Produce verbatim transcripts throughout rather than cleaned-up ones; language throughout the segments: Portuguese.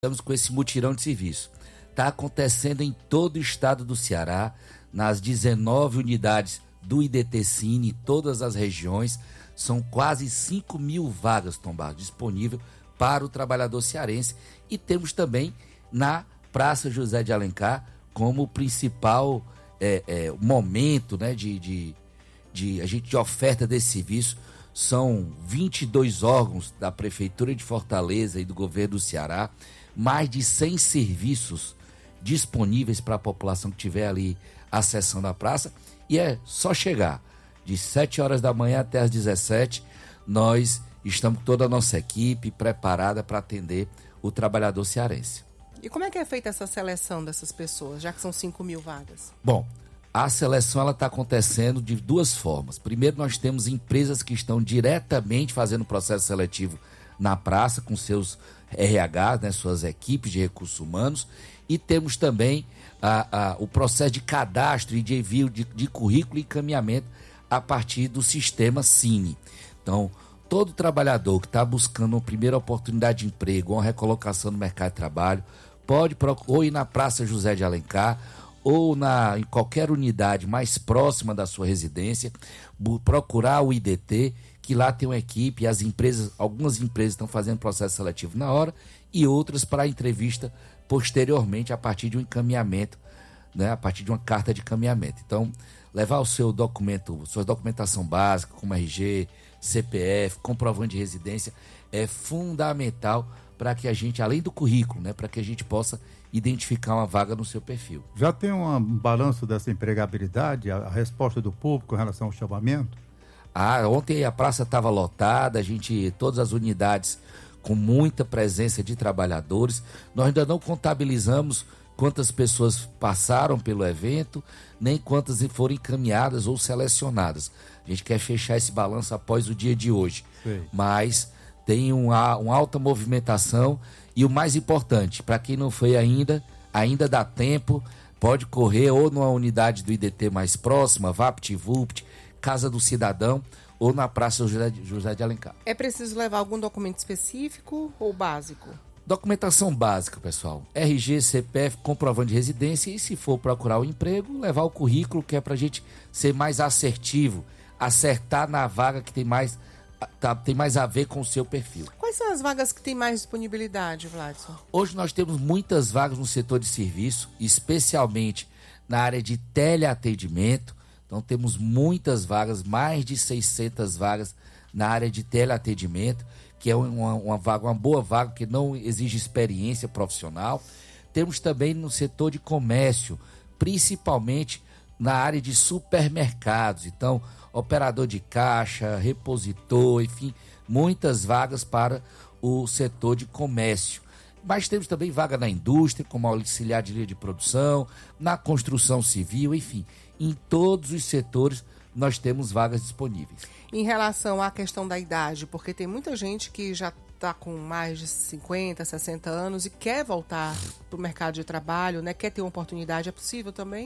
Estamos com esse mutirão de serviço. Está acontecendo em todo o estado do Ceará, nas dezenove unidades do I D T Cine, todas as regiões. São quase cinco mil vagas, Tom Barros, disponíveis para o trabalhador cearense. E temos também na Praça José de Alencar como principal é, é, momento, né, de, de, de, a gente, de oferta desse serviço. São vinte e dois órgãos da Prefeitura de Fortaleza e do Governo do Ceará, mais de cem serviços disponíveis para a população que estiver ali acessando a praça, e é só chegar. De sete horas da manhã até as dezessete, nós estamos com toda a nossa equipe preparada para atender o trabalhador cearense. E como é que é feita essa seleção dessas pessoas, já que são cinco mil vagas? Bom, a seleção está acontecendo de duas formas. Primeiro, nós temos empresas que estão diretamente fazendo o processo seletivo na praça, com seus R H, né, suas equipes de recursos humanos, e temos também a, a, o processo de cadastro e de envio de, de currículo e encaminhamento a partir do sistema Cine. Então, todo trabalhador que está buscando uma primeira oportunidade de emprego ou uma recolocação no mercado de trabalho, pode ou ir na Praça José de Alencar ou na, em qualquer unidade mais próxima da sua residência, procurar o I D T, que lá tem uma equipe, e as empresas, algumas empresas estão fazendo processo seletivo na hora e outras para a entrevista posteriormente a partir de um encaminhamento, né, a partir de uma carta de encaminhamento. Então, levar o seu documento, sua documentação básica, como R G, C P F, comprovante de residência, é fundamental para que a gente, além do currículo, né, para que a gente possa identificar uma vaga no seu perfil. Já tem um balanço dessa empregabilidade, a, a resposta do público com relação ao chamamento? Ah, ontem a praça estava lotada, a gente, todas as unidades com muita presença de trabalhadores. Nós ainda não contabilizamos quantas pessoas passaram pelo evento, nem quantas foram encaminhadas ou selecionadas. A gente quer fechar esse balanço após o dia de hoje. Sim. Mas tem uma, uma alta movimentação e o mais importante, para quem não foi ainda, ainda dá tempo, pode correr ou numa unidade do I D T mais próxima, VaptVupt, Casa do Cidadão, ou na Praça José de, José de Alencar. É preciso levar algum documento específico ou básico? Documentação básica, pessoal. R G, C P F, comprovante de residência, e se for procurar o emprego, levar o currículo, que é para a gente ser mais assertivo, acertar na vaga que tem mais, tá, tem mais a ver com o seu perfil. Quais são as vagas que têm mais disponibilidade, Vladson? Hoje nós temos muitas vagas no setor de serviço, especialmente na área de teleatendimento. Então temos muitas vagas, mais de seiscentas vagas na área de teleatendimento, que é uma, uma vaga, uma boa vaga, que não exige experiência profissional. Temos também no setor de comércio, principalmente na área de supermercados. Então, operador de caixa, repositor, enfim, muitas vagas para o setor de comércio. Mas temos também vaga na indústria, como auxiliar de linha de produção, na construção civil, enfim. Em todos os setores nós temos vagas disponíveis. Em relação à questão da idade, porque tem muita gente que já está com mais de cinquenta, sessenta anos e quer voltar para o mercado de trabalho, né? Quer ter uma oportunidade, é possível também?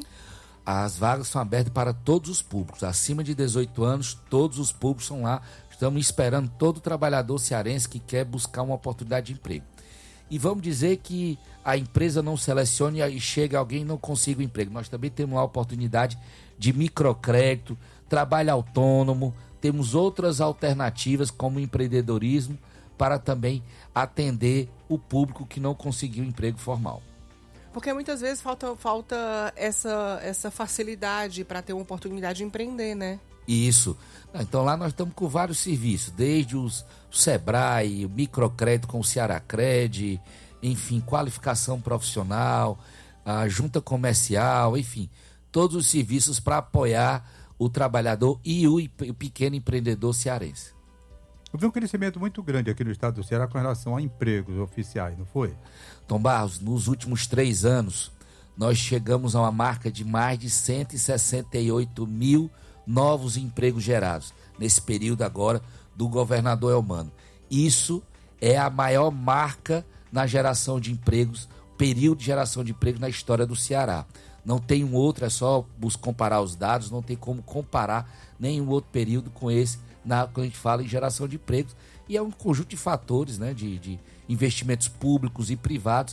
As vagas são abertas para todos os públicos. Acima de dezoito anos, todos os públicos são lá. Estamos esperando todo trabalhador cearense que quer buscar uma oportunidade de emprego. E vamos dizer que a empresa não selecione e chega alguém e não consiga o emprego. Nós também temos a oportunidade de microcrédito, trabalho autônomo, temos outras alternativas como empreendedorismo para também atender o público que não conseguiu emprego formal. Porque muitas vezes falta, falta essa, essa facilidade para ter uma oportunidade de empreender, né? Isso. Então lá nós estamos com vários serviços, desde os, o Sebrae, o microcrédito com o Cearacred, enfim, qualificação profissional, a junta comercial, enfim, todos os serviços para apoiar o trabalhador e o, o pequeno empreendedor cearense. Houve um crescimento muito grande aqui no estado do Ceará com relação a empregos oficiais, não foi? Tom Barros, nos últimos três anos, nós chegamos a uma marca de mais de cento e sessenta e oito mil novos empregos gerados, nesse período agora do governador Elmano. Isso é a maior marca na geração de empregos, período de geração de empregos na história do Ceará. Não tem um outro, é só comparar os dados, não tem como comparar nenhum outro período com esse, na, quando a gente fala em geração de empregos. E é um conjunto de fatores, né, de, de investimentos públicos e privados